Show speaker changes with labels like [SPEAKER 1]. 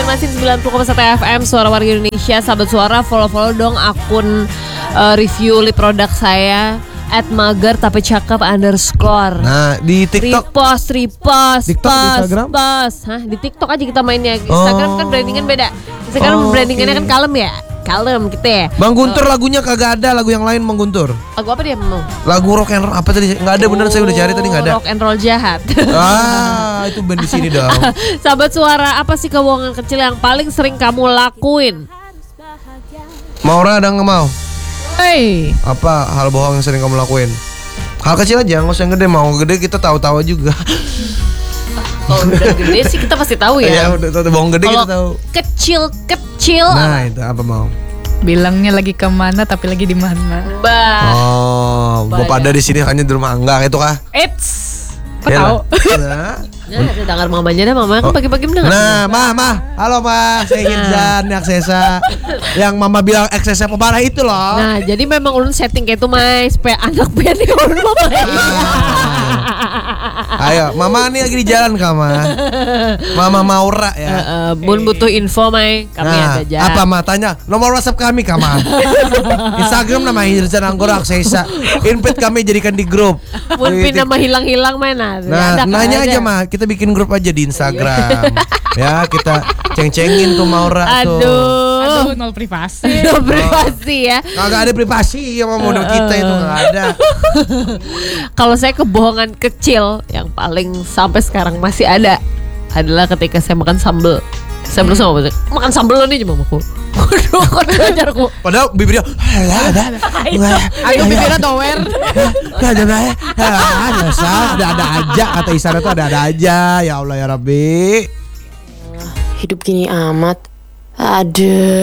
[SPEAKER 1] masih 90,1 FM Suara Warga Indonesia. Sahabat Suara, follow dong akun review lip produk saya @mager tapi cakep _
[SPEAKER 2] Nah di TikTok
[SPEAKER 1] repost
[SPEAKER 2] TikTok, di Instagram?
[SPEAKER 1] post. Hah, di TikTok aja kita mainnya. Instagram kan brandingan beda. Instagram brandingannya kan kalem ya. Kalem gitu ya.
[SPEAKER 2] Bang Guntur lagunya kagak ada, lagu yang lain Bang Guntur.
[SPEAKER 1] Lagu apa dia mau?
[SPEAKER 2] Lagu rock and roll apa tadi? Nggak ada, bener saya udah cari tadi nggak ada.
[SPEAKER 1] Rock and roll jahat.
[SPEAKER 2] Itu band di sini dong.
[SPEAKER 1] Sahabat Suara, apa sih kebohongan kecil yang paling sering kamu lakuin?
[SPEAKER 2] Maura ada nggak mau?
[SPEAKER 3] Hey,
[SPEAKER 2] Apa hal bohong yang sering kamu lakuin? Hal kecil aja, nggak usah yang gede. Mau gede kita tahu-tahu juga.
[SPEAKER 1] Kalau udah gede sih kita pasti tahu ya.
[SPEAKER 2] Ya udah bohong gede kita tahu.
[SPEAKER 1] Kecil-kecil.
[SPEAKER 2] Nah itu apa mau?
[SPEAKER 3] bilangnya lagi kemana tapi lagi di mana?
[SPEAKER 2] Gua pada di sini hanya di rumah Angga itu kah?
[SPEAKER 3] Kok tahu?
[SPEAKER 2] Nah,
[SPEAKER 1] Nah, dengar mamanya dah, mama kan pagi-pagi mendengar.
[SPEAKER 2] Nah, halo Ma, saya Inzan Aksesa. Yang Mama bilang Aksesa pemarah itu loh.
[SPEAKER 1] Nah, jadi memang ulun setting kayak itu, Mai, supaya anak bini ulun mama.
[SPEAKER 2] Ayo, Mama nih lagi di jalan Mama. Mama Maura ya.
[SPEAKER 1] Bun butuh info, Mai, kami ada aja.
[SPEAKER 2] Apa Ma? Tanya nomor WhatsApp kami Kama. Instagram nama Inzan Anggora Aksesa. Invite kami jadikan di grup.
[SPEAKER 1] Bun pin nama hilang-hilang mana?
[SPEAKER 2] Nah, nanya aja Ma, kita bikin grup aja di Instagram. Ya, kita ceng-cengin tuh Maura tuh.
[SPEAKER 1] Aduh,
[SPEAKER 3] Nol privasi.
[SPEAKER 1] no privasi ya.
[SPEAKER 2] Kagak ada privasi yang mau kita itu nggak ada.
[SPEAKER 1] Kalau saya kebohongan kecil yang paling sampai sekarang masih ada adalah ketika saya makan sambal. Saya belum sama makan sambal lo nih cuma mamaku. Waduh, kok ajarku.
[SPEAKER 2] Padahal bibirnya
[SPEAKER 3] Ayo bibirnya tower.
[SPEAKER 2] ada aja kata Isana tuh ada aja. Ya Allah ya Rabbi.
[SPEAKER 4] Hidup gini amat. Aduh.